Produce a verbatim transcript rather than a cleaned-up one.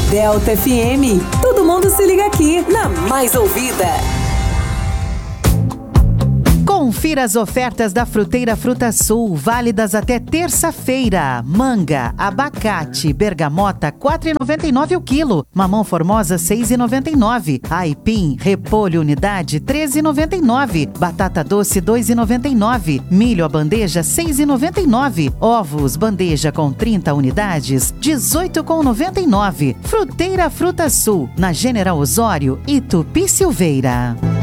Delta F M. Todo mundo se liga aqui na Mais Ouvida. Confira as ofertas da Fruteira Fruta Sul, válidas até terça-feira. Manga, abacate, bergamota, quatro reais e noventa e nove centavos o quilo. Mamão formosa, seis reais e noventa e nove centavos. Aipim, repolho, unidade, treze reais e noventa e nove centavos. Batata doce, dois reais e noventa e nove centavos. Milho a bandeja, seis reais e noventa e nove centavos. Ovos, bandeja com trinta unidades, dezoito reais e noventa e nove centavos. Fruteira Fruta Sul, na General Osório e Tupi Silveira.